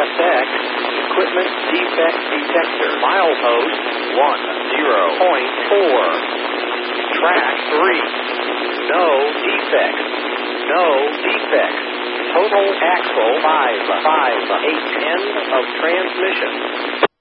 FX, equipment defect detector. Milepost 10.4. Track 3. No defects. No defects. Total axle 5, 8/10 of transmission.